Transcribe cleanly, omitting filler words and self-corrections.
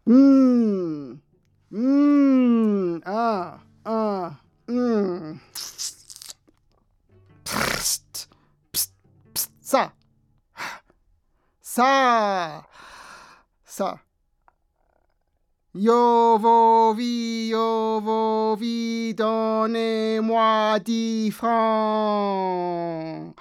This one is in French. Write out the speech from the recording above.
Hmm. Hmm. Ah. Ah. Hmm. Psst. Psst. Psst. Ça. Ça. Ça. Yo vos vies, donnez-moi 10 francs.